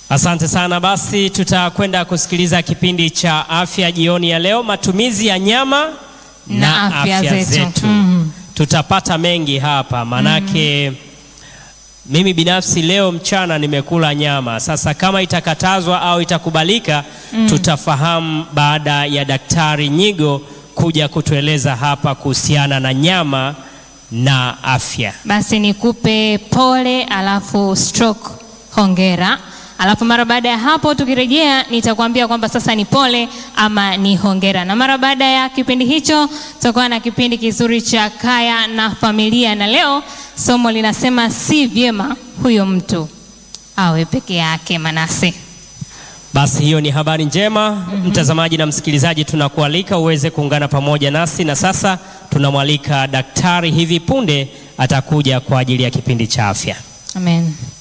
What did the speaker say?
Asante sana. Basi tutakwenda kusikiliza kipindi cha afya jioni ya leo, matumizi ya nyama na afya zetu. Tutapata mengi hapa manake mimi binafsi leo mchana nimekula nyama. Sasa kama itakatazwa au itakubalika tutafahamu baada ya Daktari Nyigo kuja kutueleza hapa kuhusiana na nyama na afya. Basi nikupe pole alafu stroke hongera. Alafu mara baada ya hapo tukirejea nitakwambia kwamba sasa ni pole ama ni hongera. Na mara baada ya kipindi hicho tutakuwa na kipindi kizuri cha kaya na familia, na leo somo linasema si vyema huyo mtu awe peke yake. Manase. Basi hiyo ni habari njema. Mtazamaji na msikilizaji, tunakualika uweze kuungana pamoja nasi, na sasa tunamwalika daktari hivi punde atakuja kwa ajili ya kipindi cha afya. Amen.